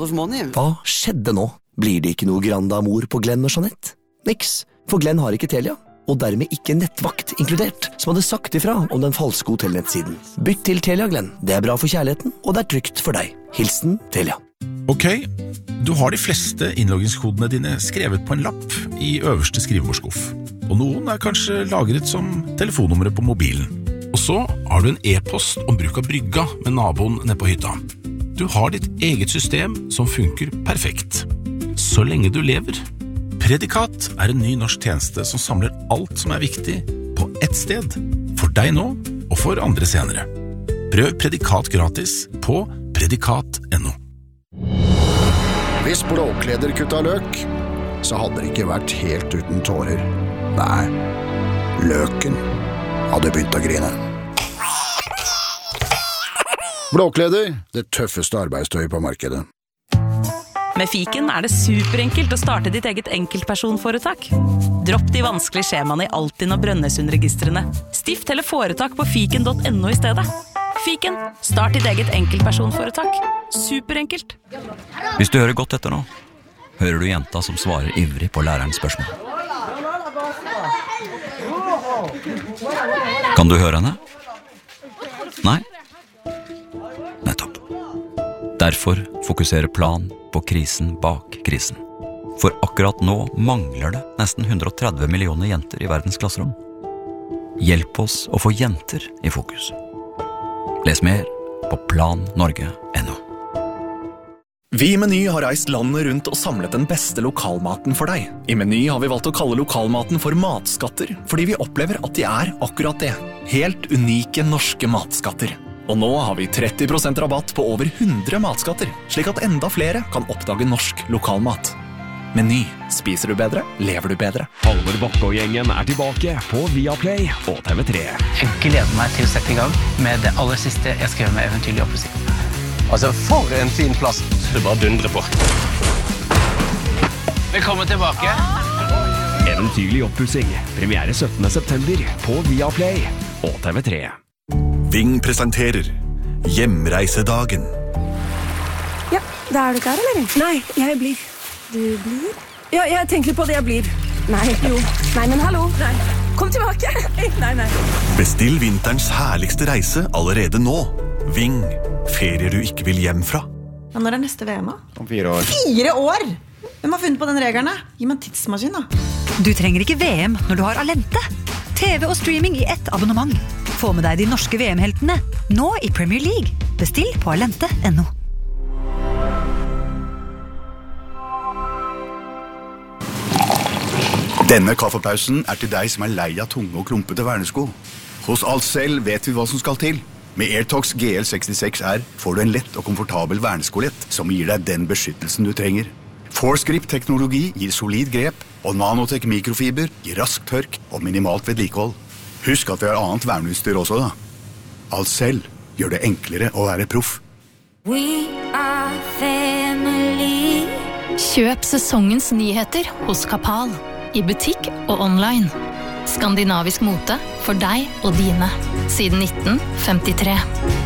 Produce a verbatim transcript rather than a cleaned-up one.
dollars for money. Hva skjedde nå? Blir det ikke noe Grande Amor på Glenn og Jeanette? Niks, for Glenn har ikke Telia, og dermed ikke nettvakt inkludert, som hadde sagt ifra om den falske hotellnettsiden. Bytt til Telia, Glenn. Det er bra for kjærligheten, og det er trygt for deg. Hilsen Telia. Ok, du har de fleste innloggingskodene dine skrevet på en lapp i øverste skrivebordskuff, og noen er kanskje lagret som telefonnummeret på mobilen. Og så har du en e-post om bruk av brygga med naboen nede på hytta. Du har ditt eget system som funker perfekt. Så lenge du lever. Predikat er en ny norsk tjeneste som samler alt som er viktig på ett sted, for deg nå og for andre senere. Prøv Predikat gratis på predikat punktum no. Hvis Blåkleder kutta løk, så hadde det ikke vært helt uten tårer. Nei, løken hadde begynt å grine. Blåkleder, det tøffeste arbeidstøy på markedet. Med Fiken er det superenkelt å starte ditt eget enkeltpersonforetak. Dropp de vanskelige skjemaene i Altinn og Brønnøysundregistrene. Stift eller foretak på fiken punktum no i stedet. Fiken, start ditt eget enkeltpersonforetak. Superenkelt. Hvis du hører godt etter nå, hører du jenta som svarer ivrig på lærerens spørsmål. Kan du høre henne? Nei? Nettopp. Derfor fokuserer Plan på krisen bak krisen. For akkurat nå mangler det nesten one hundred thirty millioner jenter i verdens klasserom. Hjelp oss å få jenter i fokus. Les mer på plan norge punktum no. Vi i Meny har reist landet rundt og samlet den beste lokalmaten for deg. I Meny har vi valgt å kalle lokalmaten for matskatter, fordi vi opplever at de er akkurat det. Helt unike norske matskatter. Og nå har vi tretti prosent rabatt på over hundre matskatter, slik at enda flere kan oppdage norsk lokalmat. Meny. Spiser du bedre, lever du bedre. Halvor Bakke og gjengen er tilbake på Viaplay og T V tre. Jeg gleder meg til å sette i gang med det aller siste jeg skrev med Eventyrlig Oppussing. Altså, for en fin plass. Du bare dundrer på. Velkommen tilbake. Eventyrlig Oppussing. Premiere syttende september på Viaplay og T V tre. Ving presenterer Hjemreisedagen. Ja, da er du klar, eller? Nei, jeg blir. Du blir? Ja, jeg tenker på det jeg blir. Nei, jo. Nei, men hallo. Nei. Kom tilbake. Nei, nei. Bestill vinterens herligste reise allerede nå. Ving. Ferier du ikke vil hjem fra. Ja, når er neste V M, da? Om fire år. Fire år? Hvem har funnet på den regelen? Gi meg en tidsmaskin, da. Du trenger ikke V M når du har Alente. T V og streaming i ett abonnement. Få med deg de norske V M-heltene. Nå i Premier League. Bestill på alente punktum no. Denne kaffepausen er til deg som er lei av tunge og klumpete vernesko. Hos Alcel vet vi hva som skal til. Med AirTox G L sekstiseks R får du en lett og komfortabel verneskolett som gir deg den beskyttelsen du trenger. ForceGrip-teknologi gir solid grep, og Nanotech mikrofiber gir rask tørk og minimalt vedlikehold. Husk at vi har annet verneutstyr også, da. Alcel gjør det enklere å være proff. We are family. Kjøp sesongens nyheter hos Kapal. I butikk og online. Skandinavisk mote for deg og dine. Siden nitten femtitre.